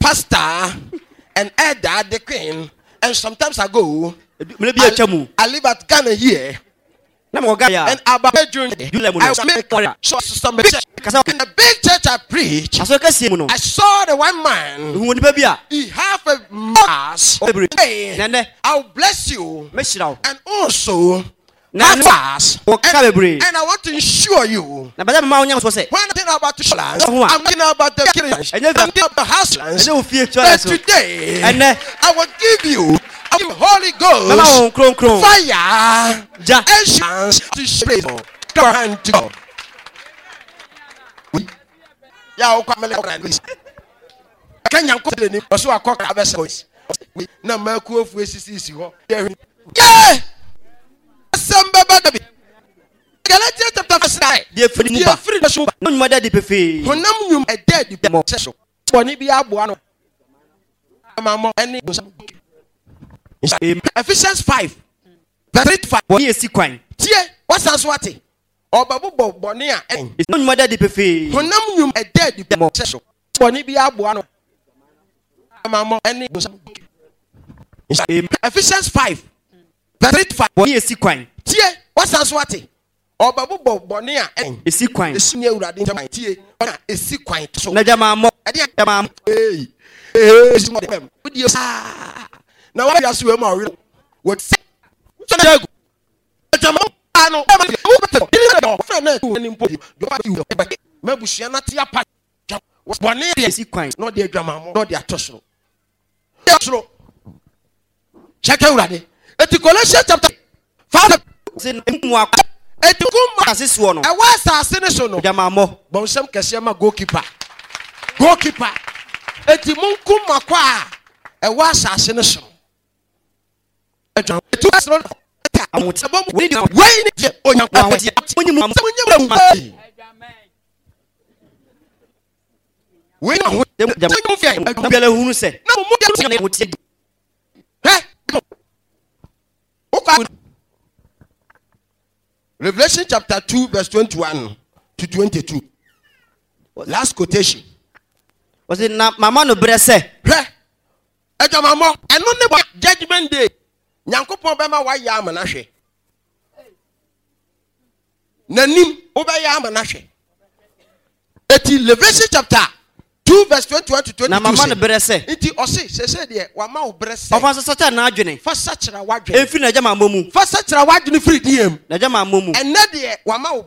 pastor and elder, the queen, and sometimes I go. I live at Ghana here. And about June, I make some big church. In the big church I preach, I saw the one man. He have a mass. I'll bless you. And also fast. And I want to assure you. When I think about the lands, I'm thinking about the killings. I'm thinking about the house lands. But today, I will give you Holy Ghost fire and chance to spread your hand to God. Yeah, can you call the also a cock of voice? No, my cool voice is you. Yeah, some baby. Galatians chapter 5. Dear free the show. No mother de buffet. When you a dead session. When it be a one. Mamma, any Ephesians 5. Verse 5. What is sequine? Tia, what's as what? Or Babu Bonia. It's no mother de buffet. When you a dead session. When it be a one. Mamma, any Ephesians 5. Verse 5. What is sequine? Tia, what's as what? Or Babu Bonia. Is sequine. The senior radin my tea. Is sequine. So, Najama, hey. Now I ask you more. What say? Check out ready. Colossians chapter 5. I was a senator. Jamamo. Bonsam Kasiama goalkeeper. Goalkeeper. Etimunkum Makwa. I was a senator. Revelation chapter 2 verse 21 to 22. Last quotation. Was it not Mama no Bresse? And on judgment day. Nyankopon bema wa ya manahwe. Nanim obaya manahwe. Eti Revelation chapter 2 verse 21 to 22. Na mama no brese. Eti osi se de wa ma wo brese. Ofa so sacha na adwene. Fa sachira wadwene. Efi na jama momu. Fa sachira wadwene free diem. Na jama momu. Enne de wa ma wo